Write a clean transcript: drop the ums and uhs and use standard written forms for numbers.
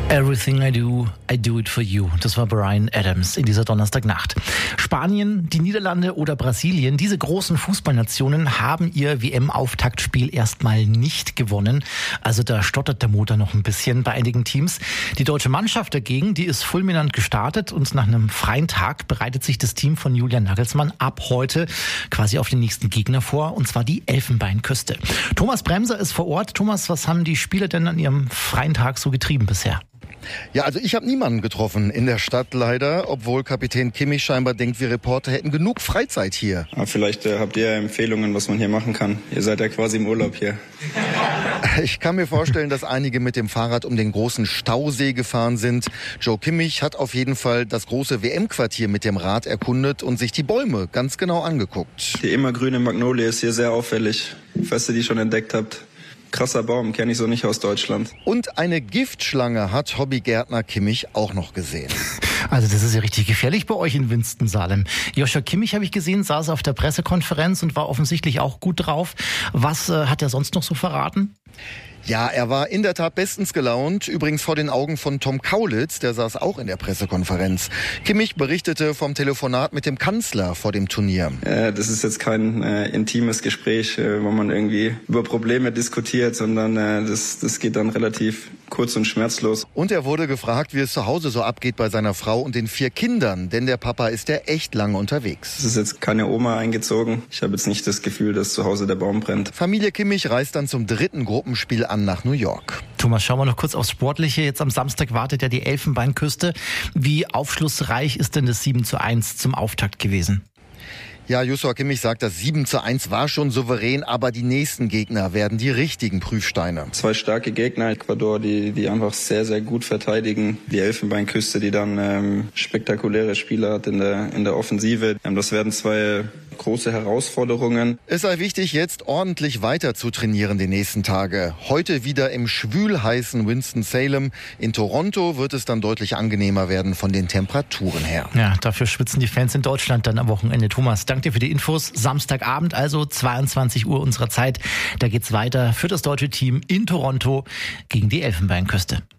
Everything I do it for you. Das war Bryan Adams in dieser Donnerstagnacht. Spanien, die Niederlande oder Brasilien, diese großen Fußballnationen haben ihr WM-Auftaktspiel erstmal nicht gewonnen. Also da stottert der Motor noch ein bisschen bei einigen Teams. Die deutsche Mannschaft dagegen, die ist fulminant gestartet und nach einem freien Tag bereitet sich das Team von Julian Nagelsmann ab heute quasi auf den nächsten Gegner vor, und zwar die Elfenbeinküste. Thomas Bremser ist vor Ort. Thomas, was haben die Spieler denn an ihrem freien Tag so getrieben bisher? Ja, also ich habe niemanden getroffen in der Stadt leider, obwohl Kapitän Kimmich scheinbar denkt, wir Reporter hätten genug Freizeit hier. Aber vielleicht habt ihr Empfehlungen, was man hier machen kann. Ihr seid ja quasi im Urlaub hier. Ich kann mir vorstellen, dass einige mit dem Fahrrad um den großen Stausee gefahren sind. Joe Kimmich hat auf jeden Fall das große WM-Quartier mit dem Rad erkundet und sich die Bäume ganz genau angeguckt. Die immergrüne Magnolie ist hier sehr auffällig, falls ihr die schon entdeckt habt. Krasser Baum, kenne ich so nicht aus Deutschland. Und eine Giftschlange hat Hobbygärtner Kimmich auch noch gesehen. Also das ist ja richtig gefährlich bei euch in Winston-Salem. Joshua Kimmich, habe ich gesehen, saß auf der Pressekonferenz und war offensichtlich auch gut drauf. Was hat er sonst noch so verraten? Ja, er war in der Tat bestens gelaunt, übrigens vor den Augen von Tom Kaulitz, der saß auch in der Pressekonferenz. Kimmich berichtete vom Telefonat mit dem Kanzler vor dem Turnier. Das ist jetzt kein intimes Gespräch, wo man irgendwie über Probleme diskutiert, sondern das geht dann relativ kurz und schmerzlos. Und er wurde gefragt, wie es zu Hause so abgeht bei seiner Frau und den 4 Kindern, denn der Papa ist ja echt lange unterwegs. Es ist jetzt keine Oma eingezogen. Ich habe jetzt nicht das Gefühl, dass zu Hause der Baum brennt. Familie Kimmich reist dann zum 3. Gruppenspiel an nach New York. Thomas, schauen wir noch kurz aufs Sportliche. Jetzt am Samstag wartet ja die Elfenbeinküste. Wie aufschlussreich ist denn das 7:1 zum Auftakt gewesen? Ja, Joshua Kimmich sagt, das 7:1 war schon souverän, aber die nächsten Gegner werden die richtigen Prüfsteine. 2 starke Gegner, Ecuador, die einfach sehr, sehr gut verteidigen. Die Elfenbeinküste, die dann spektakuläre Spieler hat in der Offensive. Das werden 2 große Herausforderungen. Es sei wichtig, jetzt ordentlich weiter zu trainieren die nächsten Tage. Heute wieder im schwülheißen Winston-Salem. In Toronto wird es dann deutlich angenehmer werden von den Temperaturen her. Ja, dafür schwitzen die Fans in Deutschland dann am Wochenende. Thomas, danke dir für die Infos. Samstagabend, also 22 Uhr unserer Zeit. Da geht's weiter für das deutsche Team in Toronto gegen die Elfenbeinküste.